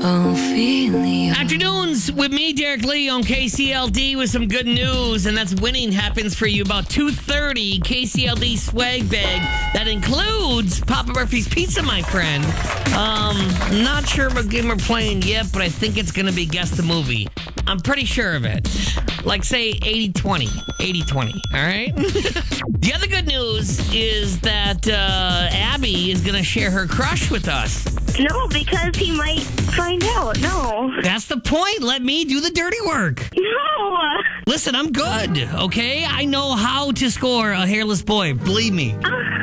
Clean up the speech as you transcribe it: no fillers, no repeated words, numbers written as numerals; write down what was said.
Afternoons with me, Derek Lee, on KCLD with some good news, and that's winning happens for you about 2:30. KCLD swag bag that includes Papa Murphy's Pizza, my friend. Not sure what game we're playing yet, but I think it's going to be Guess the Movie. I'm pretty sure of it. Like, say, 80-20. 80-20, all right? The other good news is that Abby is going to share her crush with us. No, because he might find out. No. That's the point. Let me do the dirty work. No. Listen, I'm good, okay? I know how to score a hairless boy. Believe me.